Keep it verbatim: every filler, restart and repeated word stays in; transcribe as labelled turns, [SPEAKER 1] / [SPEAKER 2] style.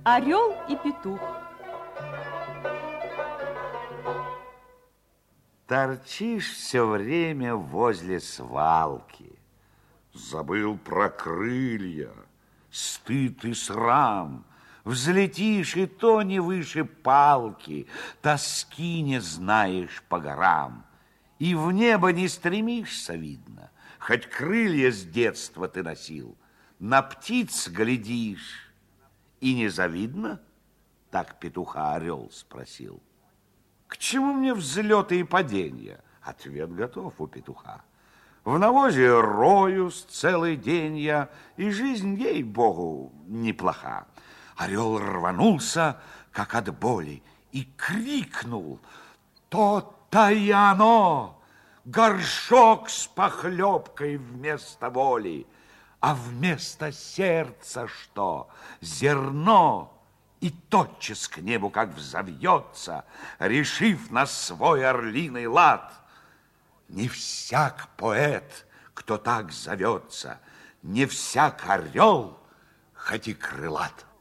[SPEAKER 1] Орел и петух.
[SPEAKER 2] Торчишь все время возле свалки. Забыл про крылья, стыд и срам. Взлетишь, и то не выше палки, тоски не знаешь по горам. И в небо не стремишься, видно, хоть крылья с детства ты носил. На птиц глядишь, и не завидно? Так петуха орел спросил. К чему мне взлеты и падения? Ответ готов у петуха. В навозе роюсь целый день я, и жизнь, ей-богу, неплоха. Орел рванулся, как от боли, и крикнул: то-то и оно! Горшок с похлебкой вместо воли, а вместо сердца что? Зерно! И тотчас к небу как взовьется, решив на свой орлиный лад. Не всяк поэт, кто так зовется, не всяк орел, хоть и крылат.